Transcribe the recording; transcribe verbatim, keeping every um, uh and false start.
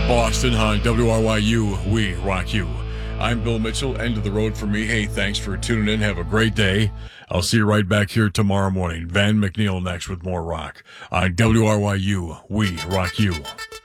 Boston, on W R Y U, we rock you. I'm Bill Mitchell. End of the road for me. Hey, thanks for tuning in. Have a great day. I'll see you right back here tomorrow morning. Van McNeil next with more rock. On W R Y U, we rock you.